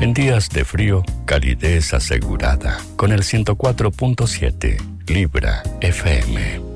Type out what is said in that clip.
En días de frío, calidez asegurada con el 104.7 Libra FM.